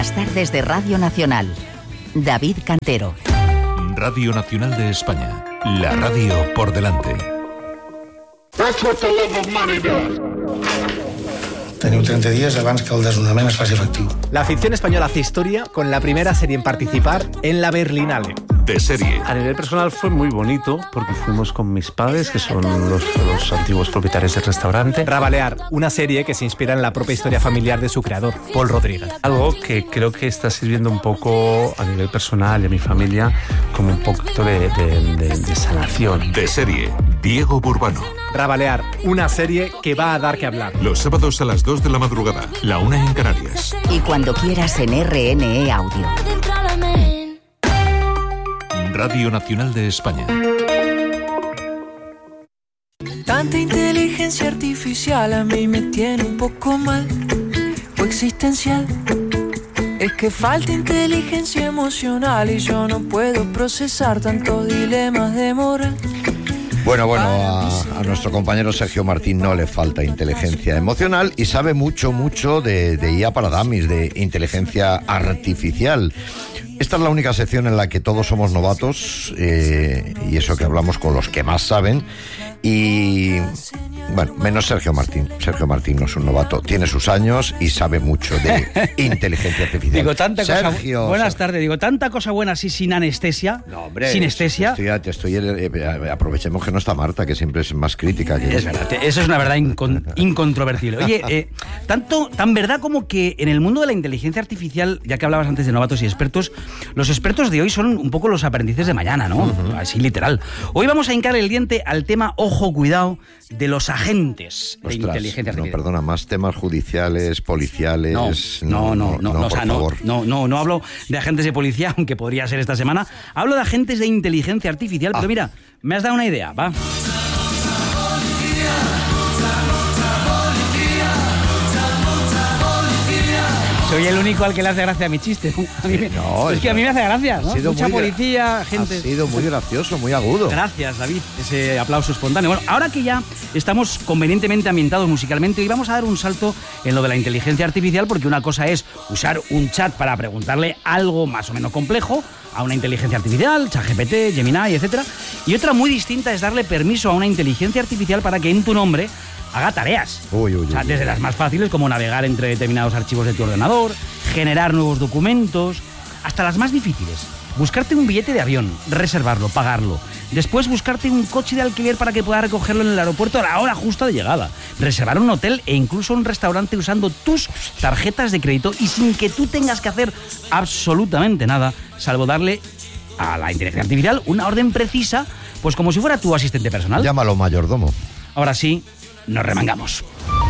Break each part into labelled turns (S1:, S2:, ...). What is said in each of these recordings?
S1: Las tardes de Radio Nacional. David Cantero.
S2: Radio Nacional de España. La radio por delante.
S3: Teniu 30 días abans que el desnonament es faci efectiu.
S4: La ficción española hace historia con la primera serie en participar en la Berlinale.
S2: De serie.
S5: A nivel personal fue muy bonito porque fuimos con mis padres, que son los antiguos propietarios del restaurante.
S4: Rabalear, una serie que se inspira en la propia historia familiar de su creador, Paul Rodríguez.
S5: Algo que creo que está sirviendo un poco a nivel personal y a mi familia como un poquito de sanación.
S2: De serie. Diego Burbano.
S4: Rabalear, una serie que va a dar que hablar.
S2: Los sábados a las 2 de la madrugada, la 1 en Canarias.
S1: Y cuando quieras en RNE Audio.
S2: Radio Nacional de España.
S6: Tanta inteligencia artificial a mí me tiene un poco mal o existencial. Es que falta inteligencia emocional y yo no puedo procesar tantos dilemas de moral.
S7: Bueno, a nuestro compañero Sergio Martín no le falta inteligencia emocional y sabe mucho de IA para dummies, de inteligencia artificial. Esta es la única sección en la que todos somos novatos, y eso que hablamos con los que más saben. Y bueno, menos Sergio Martín. Sergio Martín no es un novato, tiene sus años y sabe mucho de inteligencia artificial.
S8: Digo, tanta
S7: Sergio,
S8: cosa. Buenas tardes. Digo, tanta cosa buena así sin anestesia.
S7: No, hombre,
S8: sin anestesia.
S7: Aprovechemos que no está Marta, que siempre es más crítica que...
S8: Es verdad, eso es una verdad incontrovertible. Oye, tan verdad como que en el mundo de la inteligencia artificial, ya que hablabas antes de novatos y expertos, los expertos de hoy son un poco los aprendices de mañana, ¿no? Así literal. Hoy vamos a hincar el diente al tema, ojo, cuidado, de los agentes de inteligencia artificial.
S7: No, perdona, más temas judiciales, policiales...
S8: No,
S7: por favor.
S8: No hablo de agentes de policía, aunque podría ser esta semana. Hablo de agentes de inteligencia artificial, pero mira, me has dado una idea, va. Soy el único al que le hace gracia a mi chiste. A mí a mí me hace gracia, ¿no? Mucha policía, gente...
S7: Ha sido muy gracioso, muy agudo.
S8: Gracias, David, ese aplauso espontáneo. Bueno, ahora que ya estamos convenientemente ambientados musicalmente, hoy vamos a dar un salto en lo de la inteligencia artificial, porque una cosa es usar un chat para preguntarle algo más o menos complejo a una inteligencia artificial, ChatGPT, Gemini, etcétera, y otra muy distinta es darle permiso a una inteligencia artificial para que en tu nombre haga tareas. Desde las más fáciles, como navegar entre determinados archivos de tu ordenador, generar nuevos documentos, hasta las más difíciles. Buscarte un billete de avión, reservarlo, pagarlo. Después buscarte un coche de alquiler para que puedas recogerlo en el aeropuerto a la hora justa de llegada. Reservar un hotel e incluso un restaurante usando tus tarjetas de crédito y sin que tú tengas que hacer absolutamente nada, salvo darle a la inteligencia artificial una orden precisa, pues como si fuera tu asistente personal.
S7: Llámalo mayordomo.
S8: Ahora sí, nos remangamos.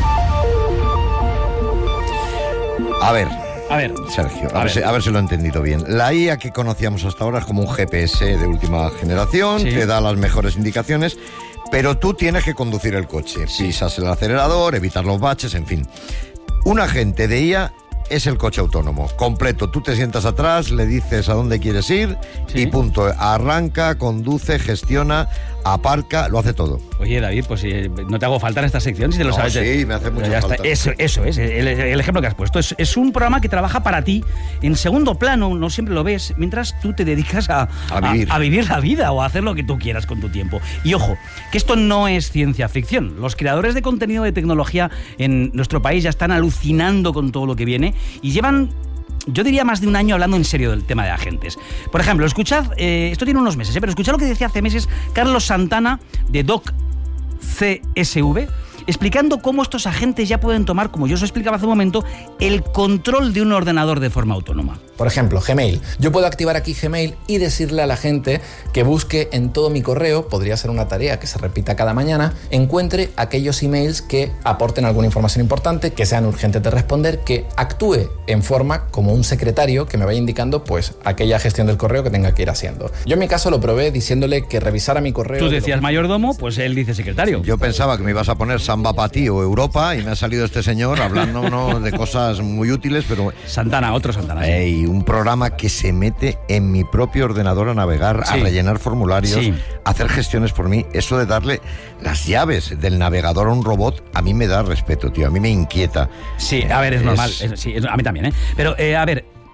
S7: A ver, Sergio, a ver si lo he entendido bien. La IA que conocíamos hasta ahora es como un GPS de última generación, te da las mejores indicaciones, pero tú tienes que conducir el coche. Pisas el acelerador, evitar los baches, en fin. Un agente de IA es el coche autónomo, completo. Tú te sientas atrás, le dices a dónde quieres ir y punto. Arranca, conduce, gestiona, aparca, lo hace todo.
S8: Oye, David, pues no te hago falta en esta sección si te lo sabes.
S7: Sí, me hace mucha falta.
S8: Eso es, el ejemplo que has puesto. Es un programa que trabaja para ti en segundo plano, no siempre lo ves, mientras tú te dedicas a vivir la vida o a hacer lo que tú quieras con tu tiempo. Y ojo, que esto no es ciencia ficción. Los creadores de contenido de tecnología en nuestro país ya están alucinando con todo lo que viene y llevan, yo diría, más de un año hablando en serio del tema de agentes. Por ejemplo, escuchad, esto tiene unos meses, pero escuchad lo que decía hace meses Carlos Santana de Doc CSV, explicando cómo estos agentes ya pueden tomar, como yo os explicaba hace un momento, el control de un ordenador de forma autónoma.
S9: Por ejemplo, Gmail. Yo puedo activar aquí Gmail y decirle a la gente que busque en todo mi correo, podría ser una tarea que se repita cada mañana, encuentre aquellos emails que aporten alguna información importante, que sean urgentes de responder, que actúe en forma como un secretario que me vaya indicando pues aquella gestión del correo que tenga que ir haciendo. Yo en mi caso lo probé diciéndole que revisara mi correo.
S8: Tú decías mayordomo, pues él dice secretario.
S7: Yo pensaba que me ibas a poner Samba Patí o Europa y me ha salido este señor hablándonos de cosas muy útiles, pero...
S8: Santana, otro Santana.
S7: Un programa que se mete en mi propio ordenador a navegar, a rellenar formularios, a hacer gestiones por mí. Eso de darle las llaves del navegador a un robot, a mí me da respeto, tío. A mí me inquieta.
S8: Sí, a ver, es normal. Sí, a mí también, ¿eh? Pero, a ver...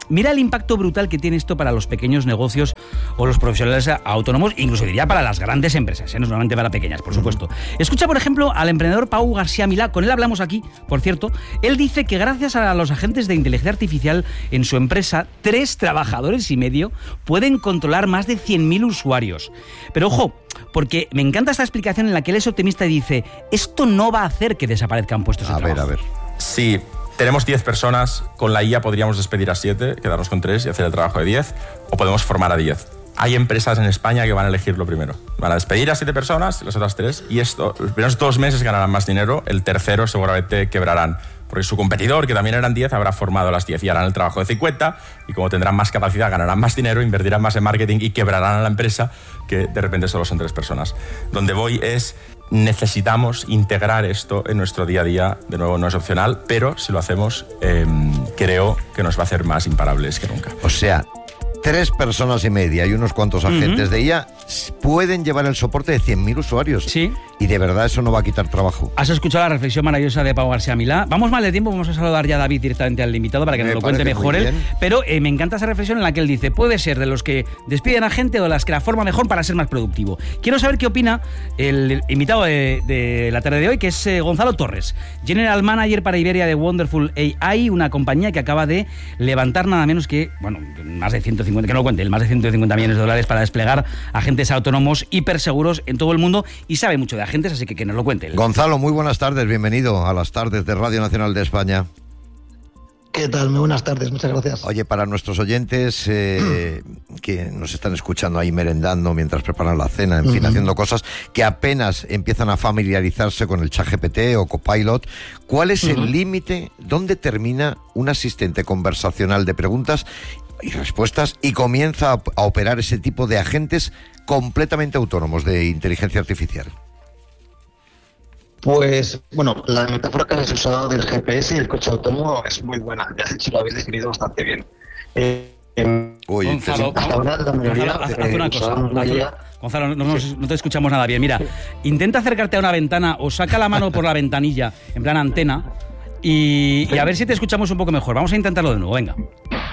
S8: mira el impacto brutal que tiene esto para los pequeños negocios o los profesionales autónomos, incluso diría para las grandes empresas, no solamente para pequeñas, por supuesto. Escucha, por ejemplo, al emprendedor Pau García Milá, con él hablamos aquí, por cierto. Él dice que gracias a los agentes de inteligencia artificial en su empresa, 3 trabajadores y medio pueden controlar más de 100.000 usuarios. Pero ojo, porque me encanta esta explicación en la que él es optimista y dice, esto no va a hacer que desaparezcan puestos de trabajo.
S7: A ver.
S10: Sí, tenemos 10 personas, con la IA podríamos despedir a 7, quedarnos con 3 y hacer el trabajo de 10, o podemos formar a 10. Hay empresas en España que van a elegir lo primero. Van a despedir a 7 personas, las otras 3, y esto, los primeros 2 meses ganarán más dinero, el tercero seguramente quebrarán. Porque su competidor, que también eran 10, habrá formado a las 10 y harán el trabajo de 50, y como tendrán más capacidad, ganarán más dinero, invertirán más en marketing y quebrarán a la empresa, que de repente solo son 3 personas. Donde voy es, necesitamos integrar esto en nuestro día a día. De nuevo, no es opcional, pero si lo hacemos, creo que nos va a hacer más imparables que nunca.
S7: O sea, 3 personas y media y unos cuantos agentes de IA pueden llevar el soporte de 100.000 usuarios.
S8: Sí.
S7: Y de verdad eso no va a quitar trabajo.
S8: Has escuchado la reflexión maravillosa de Pau García Milá. Vamos mal de tiempo, vamos a saludar ya a David directamente al invitado para que nos lo cuente mejor él. Pero me encanta esa reflexión en la que él dice, puede ser de los que despiden a gente o de las que la forma mejor para ser más productivo. Quiero saber qué opina el invitado de la tarde de hoy, que es Gonzalo Torres, General Manager para Iberia de Wonderful AI, una compañía que acaba de levantar nada menos que, más de 150, que no lo cuente, más de 150 millones de dólares para desplegar agentes autónomos hiperseguros en todo el mundo, y sabe mucho de agentes, así que nos lo cuente él.
S7: Gonzalo, muy buenas tardes, bienvenido a las tardes de Radio Nacional de España.
S3: ¿Qué tal? Muy buenas tardes, muchas gracias.
S7: Oye, para nuestros oyentes que nos están escuchando ahí merendando mientras preparan la cena, en fin, haciendo cosas, que apenas empiezan a familiarizarse con el ChatGPT o Copilot, ¿cuál es el límite? ¿Dónde termina un asistente conversacional de preguntas y respuestas y comienza a operar ese tipo de agentes completamente autónomos de inteligencia artificial?
S3: Pues, la metáfora que has usado del GPS y el coche autónomo es muy buena. Ya de hecho lo habéis descrito bastante bien.
S8: Gonzalo,
S3: hasta ahora la mayoría
S8: haz una cosa. Gonzalo, no te escuchamos nada bien. Mira, intenta acercarte a una ventana o saca la mano por la ventanilla, en plan antena, y a ver si te escuchamos un poco mejor. Vamos a intentarlo de nuevo, venga.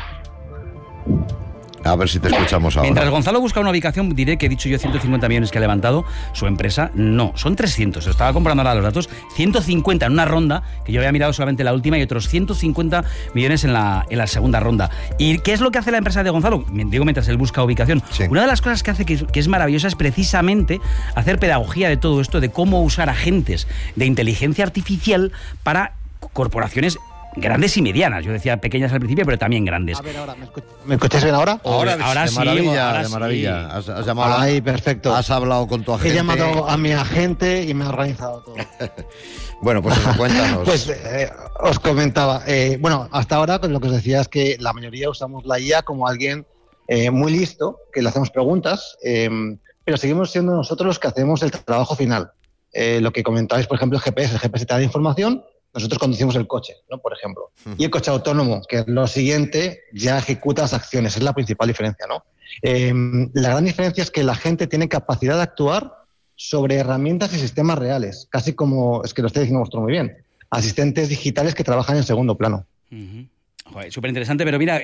S7: A ver si te escuchamos ahora.
S8: Mientras Gonzalo busca una ubicación, diré que he dicho yo 150 millones que ha levantado su empresa. No, son 300. Estaba comprando ahora los datos. 150 en una ronda, que yo había mirado solamente la última, y otros 150 millones en la segunda ronda. ¿Y qué es lo que hace la empresa de Gonzalo? Digo, mientras él busca ubicación. Sí. Una de las cosas que hace que es maravillosa es precisamente hacer pedagogía de todo esto, de cómo usar agentes de inteligencia artificial para corporaciones grandes y medianas. Yo decía pequeñas al principio, pero también grandes.
S3: A ver, ahora, ¿me escucháis bien ahora?
S7: Ahora
S8: sí,
S7: de maravilla. Has llamado.
S3: Ay, perfecto.
S7: Has hablado con tu agente.
S3: He llamado a mi agente y me ha organizado todo.
S7: Bueno, pues cuéntanos.
S3: Pues os comentaba. Hasta ahora lo que os decía es que la mayoría usamos la IA como alguien muy listo, que le hacemos preguntas, pero seguimos siendo nosotros los que hacemos el trabajo final. Lo que comentabais, por ejemplo, el GPS te da información. Nosotros conducimos el coche, ¿no? Por ejemplo. Y el coche autónomo, que es lo siguiente, ya ejecuta las acciones. Es la principal diferencia, ¿no? La gran diferencia es que la gente tiene capacidad de actuar sobre herramientas y sistemas reales. Casi como, es que lo está diciendo vosotros muy bien, asistentes digitales que trabajan en segundo plano.
S8: Súper interesante, pero mira,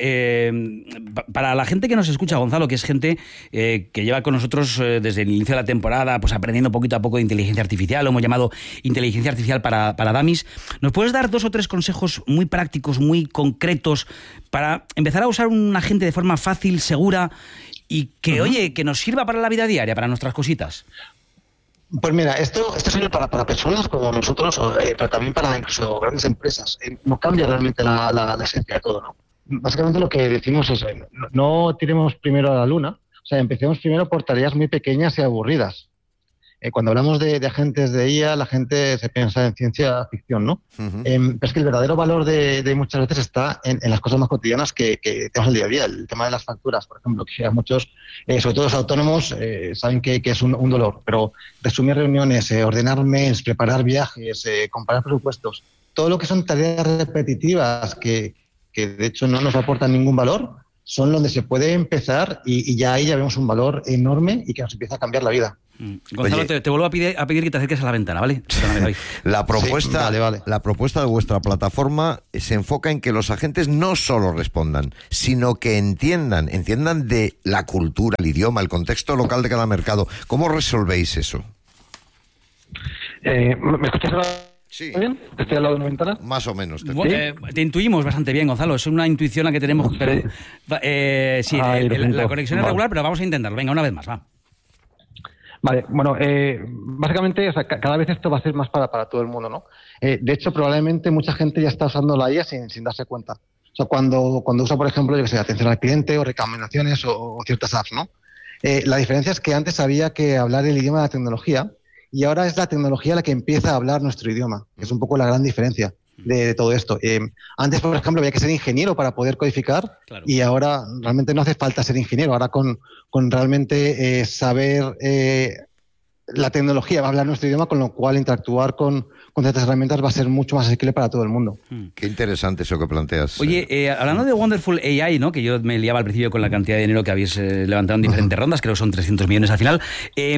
S8: para la gente que nos escucha, Gonzalo, que es gente que lleva con nosotros desde el inicio de la temporada, pues aprendiendo poquito a poco de inteligencia artificial, lo hemos llamado inteligencia artificial para dummies, ¿nos puedes dar 2 o 3 consejos muy prácticos, muy concretos, para empezar a usar un agente de forma fácil, segura y que, oye, que nos sirva para la vida diaria, para nuestras cositas?
S3: Pues mira, esto sirve para personas como nosotros, pero también para incluso grandes empresas. No cambia realmente la esencia de todo, ¿no? Básicamente lo que decimos es, no tiremos primero a la luna, o sea, empecemos primero por tareas muy pequeñas y aburridas. Cuando hablamos de agentes de IA, la gente se piensa en ciencia ficción, ¿no? Pero es que el verdadero valor de muchas veces está en las cosas más cotidianas que tenemos el día a día. El tema de las facturas, por ejemplo, que a muchos, sobre todo los autónomos, saben que es un dolor. Pero resumir reuniones, ordenar mails, preparar viajes, comparar presupuestos, todo lo que son tareas repetitivas que de hecho no nos aportan ningún valor, son donde se puede empezar y ya ahí ya vemos un valor enorme y que nos empieza a cambiar la vida.
S8: Gonzalo, te vuelvo a pedir que te acerques a la ventana, ¿vale?
S7: La propuesta,
S3: sí, vale.
S7: La propuesta de vuestra plataforma se enfoca en que los agentes no solo respondan, sino que entiendan de la cultura, el idioma, el contexto local de cada mercado. ¿Cómo resolvéis eso?
S3: ¿Me escuchas ahora?
S7: Sí.
S3: ¿Bien? ¿Estoy al lado de una ventana?
S7: Más o menos.
S8: Te intuimos bastante bien, Gonzalo. Es una intuición la que tenemos. Pero, la conexión es regular, pero vamos a intentarlo. Venga, una vez más, va.
S3: Vale, bueno, básicamente, o sea, cada vez esto va a ser más para todo el mundo, ¿no? De hecho, probablemente mucha gente ya está usando la IA sin darse cuenta. O sea, cuando usa, por ejemplo, yo que sé, atención al cliente o recomendaciones o ciertas apps, ¿no? La diferencia es que antes había que hablar el idioma de la tecnología y ahora es la tecnología la que empieza a hablar nuestro idioma, que es un poco la gran diferencia de todo esto. Antes, por ejemplo, había que ser ingeniero para poder codificar, claro. Y ahora realmente no hace falta ser ingeniero. Ahora con realmente saber la tecnología va a hablar nuestro idioma, con lo cual interactuar con ciertas herramientas va a ser mucho más asequible para todo el mundo.
S7: Qué interesante eso que planteas.
S8: Oye, hablando de Wonderful AI, ¿no? Que yo me liaba al principio con la cantidad de dinero que habéis levantado en diferentes rondas, creo que son 300 millones al final.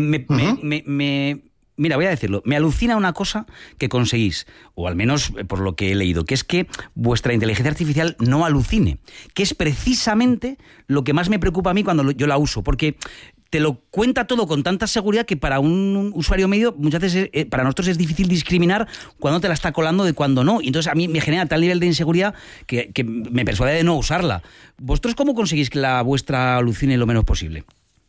S8: Mira, voy a decirlo, me alucina una cosa que conseguís, o al menos por lo que he leído, que es que vuestra inteligencia artificial no alucine, que es precisamente lo que más me preocupa a mí cuando yo la uso, porque te lo cuenta todo con tanta seguridad que para un usuario medio muchas veces para nosotros es difícil discriminar cuándo te la está colando de cuándo no, y entonces a mí me genera tal nivel de inseguridad que me persuade de no usarla. ¿Vosotros cómo conseguís que la vuestra alucine lo menos posible?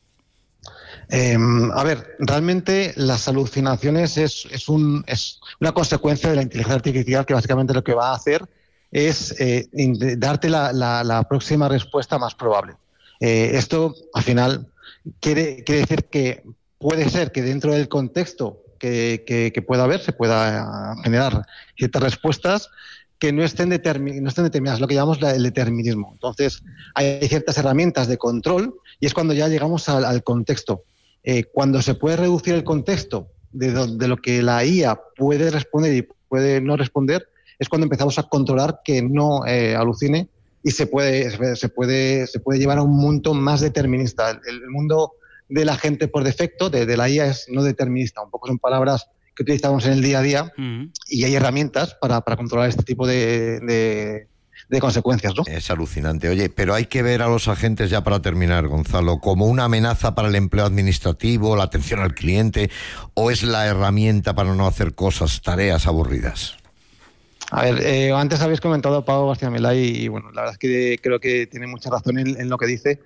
S3: A ver, realmente las alucinaciones es una consecuencia de la inteligencia artificial, que básicamente lo que va a hacer es darte la próxima respuesta más probable. Esto, al final, quiere decir que puede ser que dentro del contexto que pueda haber se pueda generar ciertas respuestas que no estén determinadas, lo que llamamos el determinismo. Entonces, hay ciertas herramientas de control y es cuando ya llegamos al contexto. Cuando se puede reducir el contexto de lo que la IA puede responder y puede no responder, es cuando empezamos a controlar que no alucine y se puede llevar a un mundo más determinista. El mundo de la gente por defecto, de la IA, es no determinista. Un poco son palabras que utilizamos en el día a día y hay herramientas para controlar este tipo de consecuencias, ¿no?
S7: Es alucinante. Oye, pero hay que ver a los agentes, ya para terminar, Gonzalo, como una amenaza para el empleo administrativo, la atención al cliente, o es la herramienta para no hacer tareas aburridas.
S3: A ver, antes habéis comentado a Pau García Milay y bueno, la verdad es que creo que tiene mucha razón en lo que dice.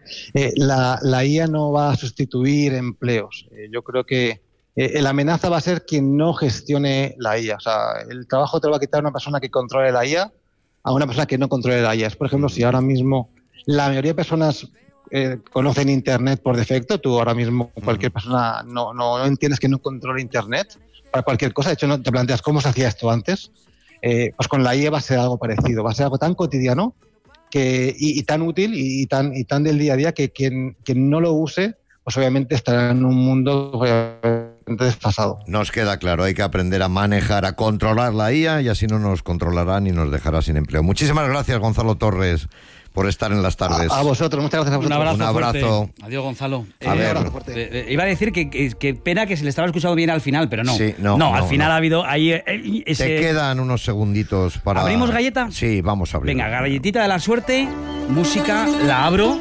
S3: La IA no va a sustituir empleos. Yo creo que la amenaza va a ser quien no gestione la IA. O sea, el trabajo te lo va a quitar una persona que controle la IA a una persona que no controle la IA. Por ejemplo, si ahora mismo la mayoría de personas conocen Internet por defecto, tú ahora mismo cualquier persona no entiendes que no controle Internet para cualquier cosa. De hecho, no te planteas cómo se hacía esto antes. Pues con la IA va a ser algo parecido. Va a ser algo tan cotidiano y tan útil y tan del día a día que quien no lo use, pues obviamente estará en un mundo desfasado.
S7: Nos queda claro, hay que aprender a manejar, a controlar la IA y así no nos controlará ni nos dejará sin empleo. Muchísimas gracias, Gonzalo Torres, por estar en las tardes.
S3: A vosotros, muchas gracias a vosotros.
S8: Un abrazo. Adiós, Gonzalo. Iba a decir que pena que se le estaba escuchando bien al final, pero no. Sí, no, al final ha habido ahí ese...
S7: Te quedan unos segunditos para...
S8: ¿Abrimos galleta?
S7: Sí, vamos a abrir.
S8: Venga, galletita de la suerte, música, la abro.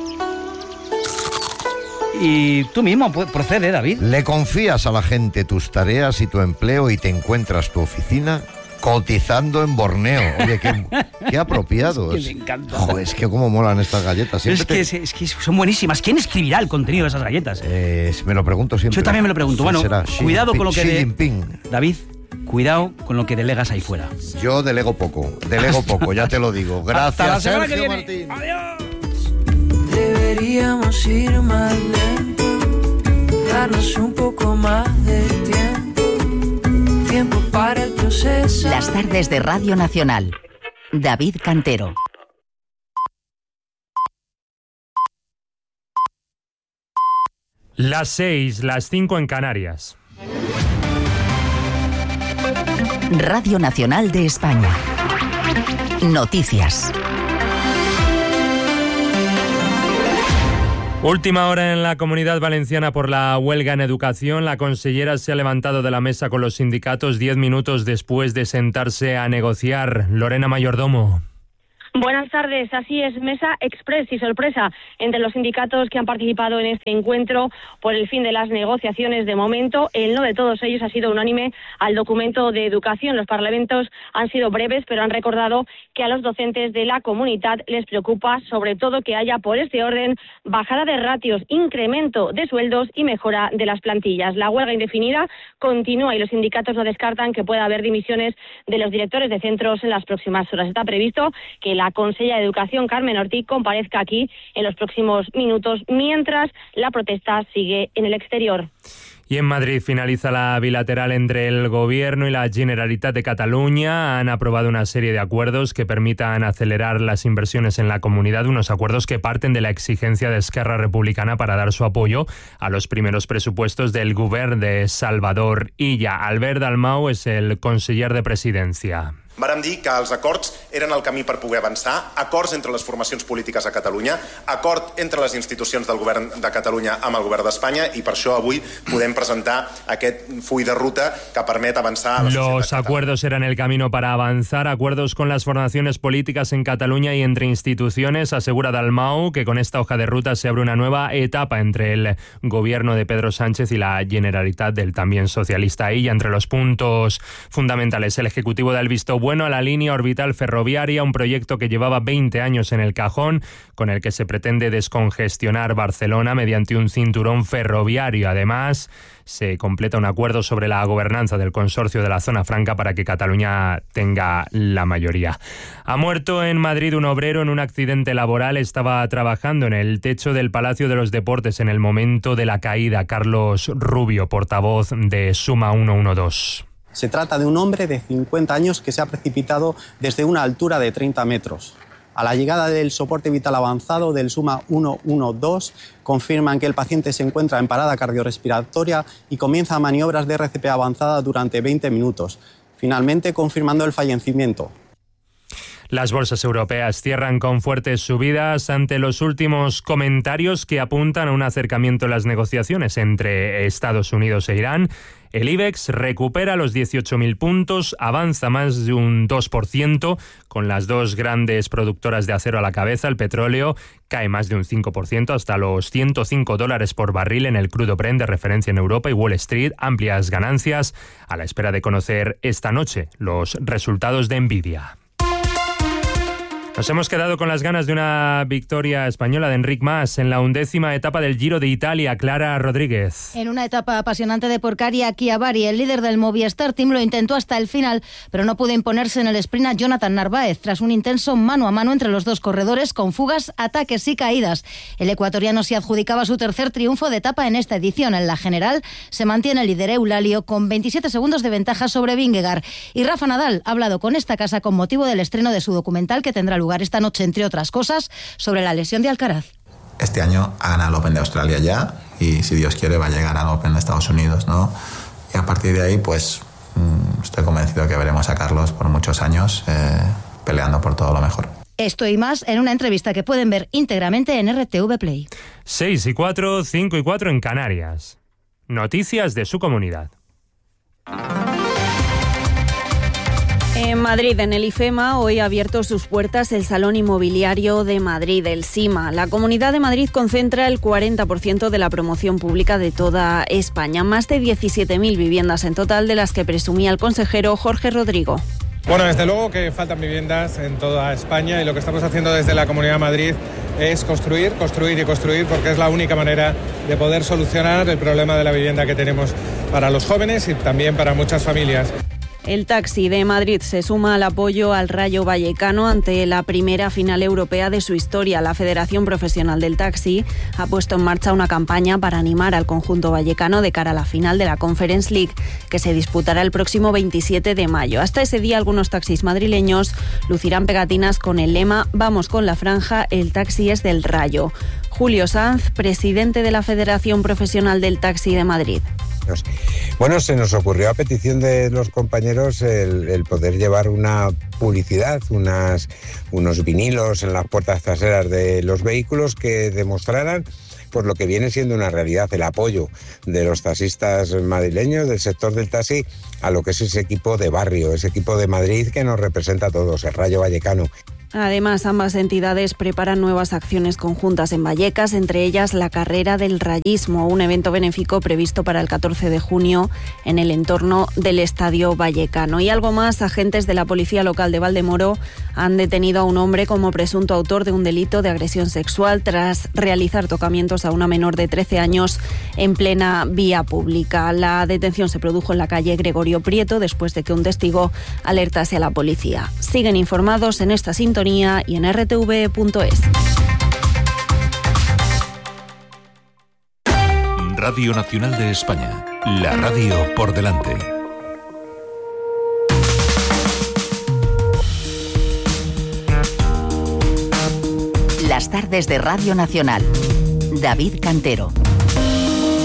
S8: Y tú mismo, procede, David.
S7: ¿Le confías a la gente tus tareas y tu empleo y te encuentras tu oficina cotizando en Borneo? Oye, qué apropiado.
S8: Es que me encanta.
S7: Joder, es que cómo molan estas galletas.
S8: Es que son buenísimas. ¿Quién escribirá el contenido de esas galletas?
S7: Me lo pregunto siempre.
S8: Yo también me lo pregunto. Bueno, cuidado con lo que...
S7: Xi Jinping.
S8: David, cuidado con lo que delegas ahí fuera.
S7: Yo delego poco, ya te lo digo. Gracias, Sergio Martín.
S8: Adiós.
S6: Deberíamos ir más lento, darnos un poco más de tiempo para el proceso.
S1: Las tardes de Radio Nacional. David Cantero.
S11: Las 6, las 5 en Canarias.
S1: Radio Nacional de España. Noticias.
S11: Última hora en la Comunidad Valenciana por la huelga en educación. La consellera se ha levantado de la mesa con los sindicatos 10 minutos después de sentarse a negociar. Lorena Mayordomo.
S12: Buenas tardes, así es, mesa express y sorpresa entre los sindicatos que han participado en este encuentro por el fin de las negociaciones. De momento, el no de todos ellos ha sido unánime al documento de educación. Los parlamentos han sido breves, pero han recordado que a los docentes de la comunidad les preocupa sobre todo que haya por este orden bajada de ratios, incremento de sueldos y mejora de las plantillas. La huelga indefinida continúa y los sindicatos no descartan que pueda haber dimisiones de los directores de centros en las próximas horas. Está previsto que la consellera de Educación, Carmen Ortiz, comparezca aquí en los próximos minutos, mientras la protesta sigue en el exterior.
S11: Y en Madrid finaliza la bilateral entre el Gobierno y la Generalitat de Cataluña. Han aprobado una serie de acuerdos que permitan acelerar las inversiones en la comunidad, unos acuerdos que parten de la exigencia de Esquerra Republicana para dar su apoyo a los primeros presupuestos del Govern de Salvador Illa. Albert Dalmau és el conseller de Presidència.
S13: Vàrem dir que els acords eren el camí per poder avançar, acords entre les formacions polítiques a Catalunya, acord entre les institucions del govern de Catalunya amb el govern d'Espanya i per això avui podem presentar aquest full de ruta que permet avançar a la societat.
S11: Los acuerdos eran el camino para avanzar, acuerdos con las formaciones políticas en Cataluña y entre instituciones. Asegura Dalmau que con esta hoja de ruta se abre una nueva etapa entre el gobierno de Pedro Sánchez y la Generalitat del también socialista Illa. Entre los puntos fundamentales, el Ejecutivo da el visto bueno a la línea orbital ferroviaria, un proyecto que llevaba 20 años en el cajón, con el que se pretende descongestionar Barcelona mediante un cinturón ferroviario. Además, se completa un acuerdo sobre la gobernanza del consorcio de la Zona Franca para que Cataluña tenga la mayoría. Ha muerto en Madrid un obrero en un accidente laboral. Estaba trabajando en el techo del Palacio de los Deportes en el momento de la caída. Carlos Rubio, portavoz de Suma 112.
S14: Se trata de un hombre de 50 años que se ha precipitado desde una altura de 30 metros. A la llegada del soporte vital avanzado del Suma 112, confirman que el paciente se encuentra en parada cardiorrespiratoria y comienza maniobras de RCP avanzada durante 20 minutos, finalmente confirmando el fallecimiento.
S11: Las bolsas europeas cierran con fuertes subidas ante los últimos comentarios que apuntan a un acercamiento en las negociaciones entre Estados Unidos e Irán. El IBEX recupera los 18.000 puntos, avanza más de un 2%, con las dos grandes productoras de acero a la cabeza. El petróleo cae más de un 5% hasta los $105 por barril en el crudo Brent de referencia en Europa, y Wall Street amplias ganancias a la espera de conocer esta noche los resultados de Nvidia. Nos hemos quedado con las ganas de una victoria española de Enric Mas en la 11ª etapa del Giro de Italia. Clara Rodríguez.
S15: En una etapa apasionante de Porcaria, Chiavari, el líder del Movistar Team, lo intentó hasta el final, pero no pudo imponerse en el sprint a Jonathan Narváez tras un intenso mano a mano entre los dos corredores con fugas, ataques y caídas. El ecuatoriano se adjudicaba su tercer triunfo de etapa en esta edición. En la general se mantiene el líder Eulalio con 27 segundos de ventaja sobre Vingegaard. Y Rafa Nadal ha hablado con esta casa con motivo del estreno de su documental que tendrá lugar esta noche, entre otras cosas, sobre la lesión de Alcaraz.
S16: Este año ha ganado el Open de Australia ya y, si Dios quiere, va a llegar al Open de Estados Unidos, ¿no? Y a partir de ahí, pues, estoy convencido que veremos a Carlos por muchos años peleando por todo lo mejor.
S15: Esto y más en una entrevista que pueden ver íntegramente en RTV Play.
S11: 6:04, 5:04 en Canarias. Noticias de su comunidad.
S17: En Madrid, en el IFEMA, hoy ha abierto sus puertas el Salón Inmobiliario de Madrid, el SIMA. La Comunidad de Madrid concentra el 40% de la promoción pública de toda España. Más de 17.000 viviendas en total, de las que presumía el consejero Jorge Rodrigo.
S18: Bueno, desde luego que faltan viviendas en toda España, y lo que estamos haciendo desde la Comunidad de Madrid es construir, construir y construir, porque es la única manera de poder solucionar el problema de la vivienda que tenemos para los jóvenes y también para muchas familias.
S17: El Taxi de Madrid se suma al apoyo al Rayo Vallecano ante la primera final europea de su historia. La Federación Profesional del Taxi ha puesto en marcha una campaña para animar al conjunto vallecano de cara a la final de la Conference League, que se disputará el próximo 27 de mayo. Hasta ese día, algunos taxis madrileños lucirán pegatinas con el lema «Vamos con la franja, el taxi es del Rayo». Julio Sanz, presidente de la Federación Profesional del Taxi de Madrid.
S19: vecinos. Bueno, se nos ocurrió a petición de los compañeros el poder llevar una publicidad, unos vinilos en las puertas traseras de los vehículos que demostraran pues lo que viene siendo una realidad, el apoyo de los taxistas madrileños, del sector del taxi, a lo que es ese equipo de barrio, ese equipo de Madrid que nos representa a todos, el Rayo Vallecano.
S17: Además, ambas entidades preparan nuevas acciones conjuntas en Vallecas, entre ellas la Carrera del Rayismo, un evento benéfico previsto para el 14 de junio en el entorno del Estadio Vallecano. Y algo más, agentes de la Policía Local de Valdemoro han detenido a un hombre como presunto autor de un delito de agresión sexual tras realizar tocamientos a una menor de 13 años en plena vía pública. La detención se produjo en la calle Gregorio Prieto después de que un testigo alertase a la policía. Siguen informados en esta sintonía y en rtv.es.
S2: Radio Nacional de España, la radio por delante.
S1: Las tardes de Radio Nacional. David Cantero.